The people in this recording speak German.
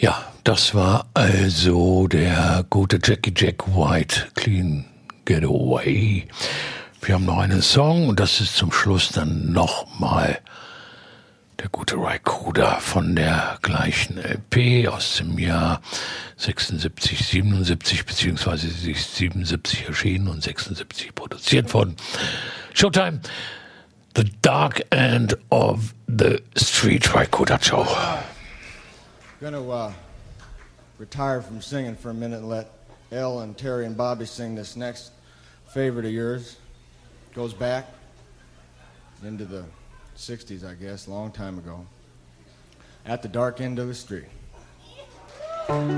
Ja, das war also der gute Jackie Jack White, Clean Getaway. Wir haben noch einen Song und das ist zum Schluss dann nochmal der gute Ry Cooder von der gleichen LP aus dem Jahr 76, 77, beziehungsweise 77 erschienen und 76 produziert worden. Showtime, The Dark End of the Street, Ry Cooder, ciao. Gonna retire from singing for a minute and let Elle and Terry and Bobby sing this next favorite of yours. Goes back into the 60s, I guess, a long time ago. At the Dark End of the Street.